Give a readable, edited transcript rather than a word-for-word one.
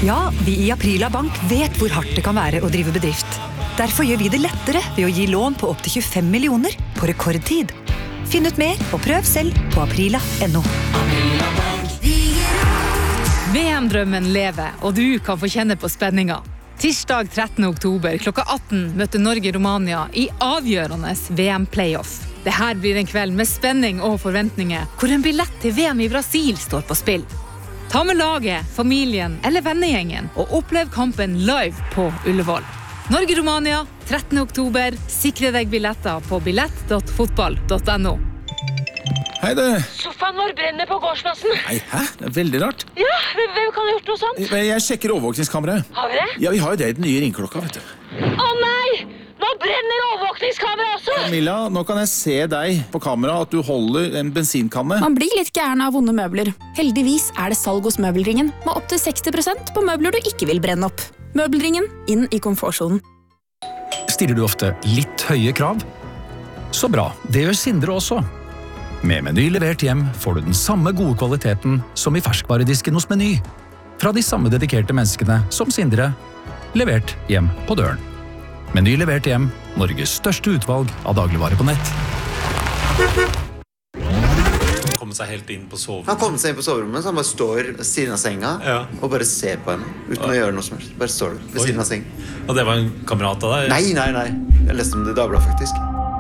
Ja, vi i Aprila Bank vet hvor hardt det kan være å drive bedrift. Derfor gjør vi det lettere ved å gi lån på opp til 25 millioner på rekordtid. Finn ut mer og prøv selv på aprila.no. VM-drømmen lever, og du kan få kjenne på spenninga. Tirsdag 13. oktober klokka 18 møter Norge-Romania i avgjørende VM-playoff. Dette blir en kveld med spenning og forventninger, hvor en billett til VM i Brasil står på spill. Ta med laget, familien eller vennegjengen og opplev kampen live på Ullevål. Norge-Romania, 13. oktober. Sikre deg billetter på billett.fotball.no. Hei du. Sofaen vår brenner på gårdsplassen. Nei, hæ? Det er veldig rart. Ja, hvem kan ha gjort noe sånt? Jeg sjekker overvåkningskameraet. Har vi det? Ja, vi har jo det i den nye ringklokka, vet du. Å nei! Nå brenner overvåkningskamera også! Camilla, nå kan jeg se deg på kamera at du holder en bensinkanne. Man blir litt gæren av vonde møbler. Heldigvis er det salg hos Møbelringen, med opp til 60% på møbler du ikke vil brenne opp. Møbelringen, inn i komfortsonen. Stiller du ofte litt høye krav? Så bra, det gjør Sindre også. Med Meny levert hjem får du den samme gode kvaliteten som i ferskvaredisken hos Meny. Fra de samme dedikerte menneskene som Sindre, levert hjem på døren. Meny levert hjem, Norges største utvalg av dagligvare på nett. Komme seg helt inn på soverommet. Han kom seg inn på soverommet, så han bare står ved siden av senga og bare ser på henne, uten å gjøre noe som helst. Bare står ved siden av senga. Og det var en kamerat av deg? Nei. Jeg leste om det i Dagbladet, faktisk.